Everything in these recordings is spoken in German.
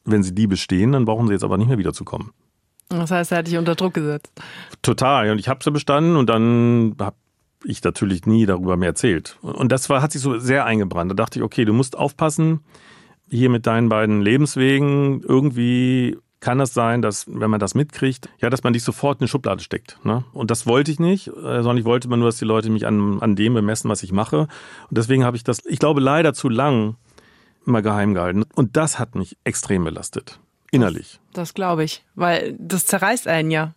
wenn sie die bestehen, dann brauchen sie jetzt aber nicht mehr wiederzukommen. Das heißt, er hat dich unter Druck gesetzt. Total. Und ich habe sie bestanden und dann habe ich natürlich nie darüber mehr erzählt. Und das hat sich so sehr eingebrannt. Da dachte ich, okay, du musst aufpassen, hier mit deinen beiden Lebenswegen. Irgendwie kann das sein, dass, wenn man das mitkriegt, ja, dass man dich sofort in eine Schublade steckt. Ne? Und das wollte ich nicht, sondern ich wollte immer nur, dass die Leute mich an dem bemessen, was ich mache. Und deswegen habe ich das, ich glaube, leider zu lang immer geheim gehalten. Und das hat mich extrem belastet. Innerlich. Das glaube ich, weil das zerreißt einen ja.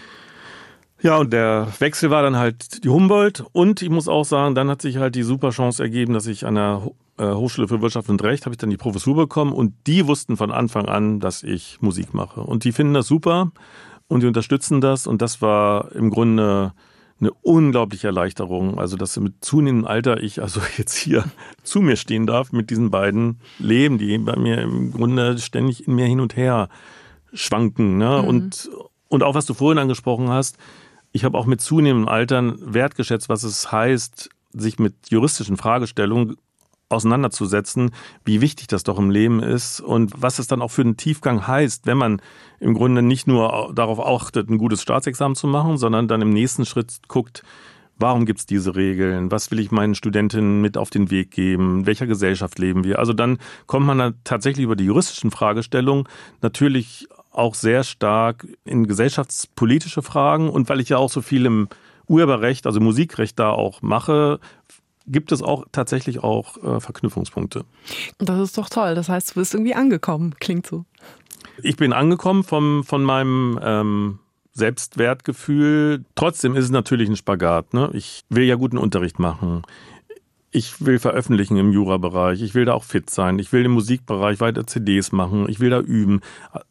Ja, und der Wechsel war dann halt die Humboldt. Und ich muss auch sagen, dann hat sich halt die super Chance ergeben, dass ich an der Hochschule für Wirtschaft und Recht habe ich dann die Professur bekommen. Und die wussten von Anfang an, dass ich Musik mache. Und die finden das super und die unterstützen das. Und das war im Grunde eine unglaubliche Erleichterung. Also, dass mit zunehmendem Alter ich also jetzt hier zu mir stehen darf mit diesen beiden Leben, die bei mir im Grunde ständig in mir hin und her schwanken. Ne? Und auch, was du vorhin angesprochen hast, ich habe auch mit zunehmendem Alter wertgeschätzt, was es heißt, sich mit juristischen Fragestellungen auseinanderzusetzen, wie wichtig das doch im Leben ist und was es dann auch für einen Tiefgang heißt, wenn man im Grunde nicht nur darauf achtet, ein gutes Staatsexamen zu machen, sondern dann im nächsten Schritt guckt, warum gibt es diese Regeln, was will ich meinen Studentinnen mit auf den Weg geben, in welcher Gesellschaft leben wir. Also dann kommt man dann tatsächlich über die juristischen Fragestellungen natürlich auch sehr stark in gesellschaftspolitische Fragen und weil ich ja auch so viel im Urheberrecht, also Musikrecht da auch mache, gibt es auch tatsächlich auch Verknüpfungspunkte. Das ist doch toll. Das heißt, du bist irgendwie angekommen. Klingt so. Ich bin angekommen von meinem Selbstwertgefühl. Trotzdem ist es natürlich ein Spagat. Ne? Ich will ja guten Unterricht machen. Ich will veröffentlichen im Jurabereich. Ich will da auch fit sein. Ich will im Musikbereich weiter CDs machen. Ich will da üben.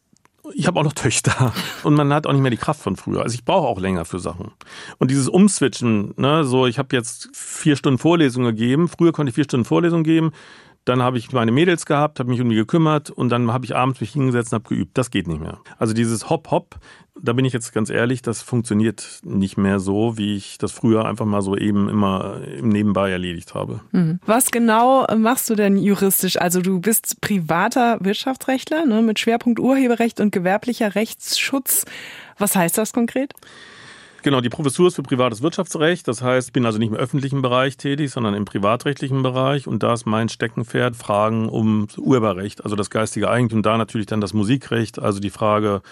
Ich habe auch noch Töchter und man hat auch nicht mehr die Kraft von früher. Also ich brauche auch länger für Sachen. Und dieses Umswitchen, ne, so ich habe jetzt 4 Stunden Vorlesung gegeben. Früher konnte ich 4 Stunden Vorlesung geben. Dann habe ich meine Mädels gehabt, habe mich um die gekümmert und dann habe ich abends mich hingesetzt und habe geübt. Das geht nicht mehr. Also dieses Hop-Hop, da bin ich jetzt ganz ehrlich, das funktioniert nicht mehr so, wie ich das früher einfach mal so eben immer im Nebenbei erledigt habe. Was genau machst du denn juristisch? Also du bist privater Wirtschaftsrechtler, ne, mit Schwerpunkt Urheberrecht und gewerblicher Rechtsschutz. Was heißt das konkret? Genau, die Professur ist für privates Wirtschaftsrecht. Das heißt, ich bin also nicht im öffentlichen Bereich tätig, sondern im privatrechtlichen Bereich. Und da ist mein Steckenpferd Fragen um Urheberrecht, also das geistige Eigentum. Da natürlich dann das Musikrecht, also die Frage,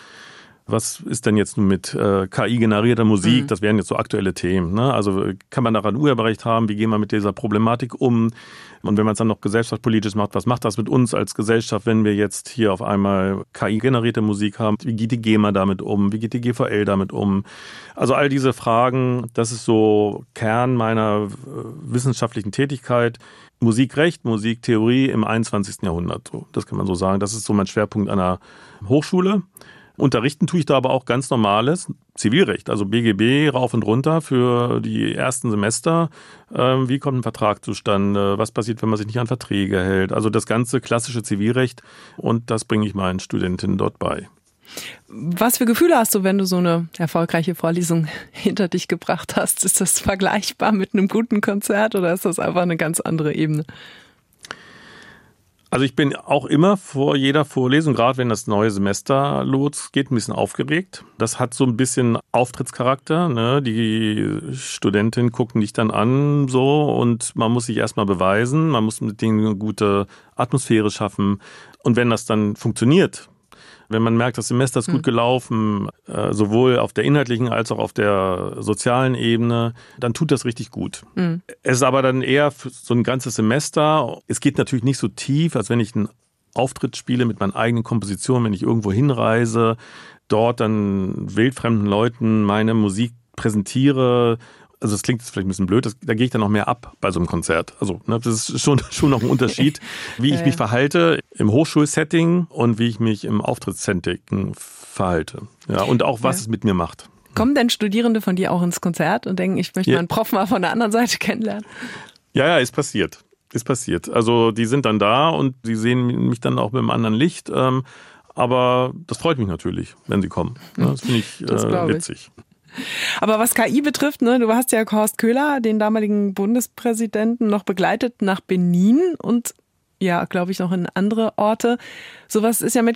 was ist denn jetzt mit KI-generierter Musik? Das wären jetzt so aktuelle Themen. Ne? Also kann man daran Urheberrecht haben? Wie gehen wir mit dieser Problematik um? Und wenn man es dann noch gesellschaftspolitisch macht, was macht das mit uns als Gesellschaft, wenn wir jetzt hier auf einmal KI-generierte Musik haben? Wie geht die GEMA damit um? Wie geht die GVL damit um? Also all diese Fragen, das ist so Kern meiner wissenschaftlichen Tätigkeit. Musikrecht, Musiktheorie im 21. Jahrhundert. So, das kann man so sagen. Das ist so mein Schwerpunkt an der Hochschule. Unterrichten tue ich da aber auch ganz normales Zivilrecht, also BGB rauf und runter für die ersten Semester. Wie kommt ein Vertrag zustande? Was passiert, wenn man sich nicht an Verträge hält? Also das ganze klassische Zivilrecht und das bringe ich meinen Studentinnen dort bei. Was für Gefühle hast du, wenn du so eine erfolgreiche Vorlesung hinter dich gebracht hast? Ist das vergleichbar mit einem guten Konzert oder ist das einfach eine ganz andere Ebene? Also ich bin auch immer vor jeder Vorlesung, gerade wenn das neue Semester losgeht, ein bisschen aufgeregt. Das hat so ein bisschen Auftrittscharakter. Ne? Die Studentinnen gucken dich dann an so und man muss sich erstmal beweisen, man muss mit denen eine gute Atmosphäre schaffen. Und wenn das dann funktioniert, wenn man merkt, das Semester ist gut gelaufen, sowohl auf der inhaltlichen als auch auf der sozialen Ebene, dann tut das richtig gut. Es ist aber dann eher für so ein ganzes Semester. Es geht natürlich nicht so tief, als wenn ich einen Auftritt spiele mit meinen eigenen Kompositionen, wenn ich irgendwo hinreise, dort dann wildfremden Leuten meine Musik präsentiere. Also das klingt jetzt vielleicht ein bisschen blöd, da gehe ich dann noch mehr ab bei so einem Konzert. Also ne, das ist schon noch ein Unterschied, wie ich mich verhalte im Hochschulsetting und wie ich mich im Auftrittssetting verhalte. Ja, und auch, was es mit mir macht. Kommen denn Studierende von dir auch ins Konzert und denken, ich möchte meinen Prof mal von der anderen Seite kennenlernen? Ja, ist passiert. Ist passiert. Also die sind dann da und sie sehen mich dann auch mit einem anderen Licht. Aber das freut mich natürlich, wenn sie kommen. Das finde ich witzig. Aber was KI betrifft, ne, du hast ja Horst Köhler, den damaligen Bundespräsidenten, noch begleitet nach Benin und ja, glaube ich, noch in andere Orte. Sowas ist ja mit